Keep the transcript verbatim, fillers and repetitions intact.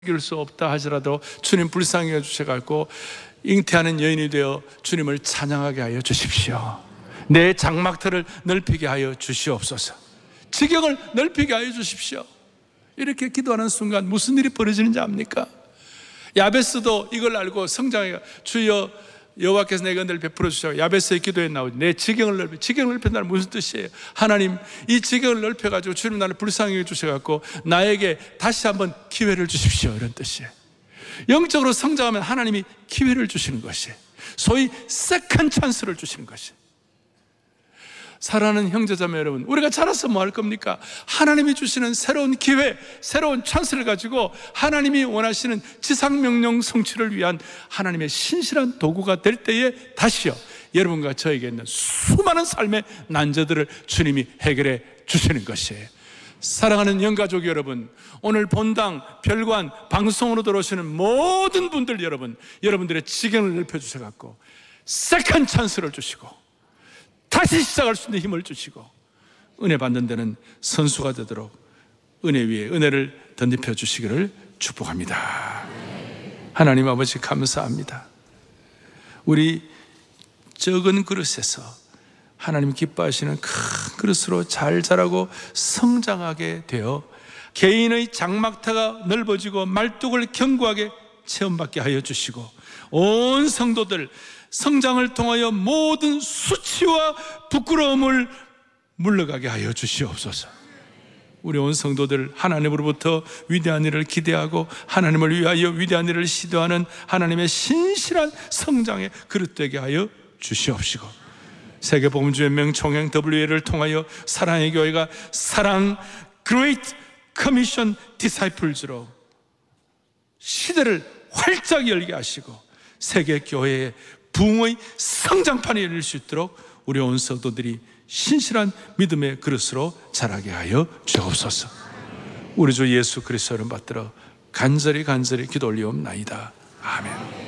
이길 수 없다 하더라도 주님 불쌍히 여주셔갖고 잉태하는 여인이 되어 주님을 찬양하게 하여 주십시오. 내 장막터를 넓히게 하여 주시옵소서. 지경을 넓히게 하여 주십시오. 이렇게 기도하는 순간 무슨 일이 벌어지는지 압니까? 야베스도 이걸 알고 성장해 주여 여호와께서 내게 은혜를 베풀어 주시고 야베스의 기도에 나오지 내 지경을 넓혀. 지경을 넓힌다는 무슨 뜻이에요? 하나님 이 지경을 넓혀가지고 주님 나를 불쌍히 해주셔갖고 나에게 다시 한번 기회를 주십시오, 이런 뜻이에요. 영적으로 성장하면 하나님이 기회를 주시는 것이에요. 소위 세컨 찬스를 주시는 것이에요. 사랑하는 형제자매 여러분, 우리가 자라서 뭐 할 겁니까? 하나님이 주시는 새로운 기회, 새로운 찬스를 가지고 하나님이 원하시는 지상명령 성취를 위한 하나님의 신실한 도구가 될 때에 다시요 여러분과 저에게 있는 수많은 삶의 난제들을 주님이 해결해 주시는 것이에요. 사랑하는 영가족 여러분, 오늘 본당, 별관, 방송으로 들어오시는 모든 분들 여러분, 여러분들의 지경을 넓혀주셔서 세컨 찬스를 주시고 다시 시작할 수 있는 힘을 주시고 은혜 받는 데는 선수가 되도록 은혜 위에 은혜를 덧입혀 주시기를 축복합니다. 하나님 아버지 감사합니다. 우리 적은 그릇에서 하나님 기뻐하시는 큰 그릇으로 잘 자라고 성장하게 되어 개인의 장막터가 넓어지고 말뚝을 견고하게 체험받게 하여 주시고 온 성도들 성장을 통하여 모든 수치와 부끄러움을 물러가게 하여 주시옵소서. 우리 온 성도들 하나님으로부터 위대한 일을 기대하고 하나님을 위하여 위대한 일을 시도하는 하나님의 신실한 성장의 그릇 되게 하여 주시옵시고 세계복음주연맹 총회 더블유에이를 통하여 사랑의 교회가 사랑 Great Commission Disciples로 시대를 활짝 열게 하시고 세계교회의 부흥의 성장판이 열릴 수 있도록 우리 온 성도들이 신실한 믿음의 그릇으로 자라게 하여 주옵소서. 우리 주 예수 그리스도를 받들어 간절히 간절히 기도 올리옵나이다. 아멘.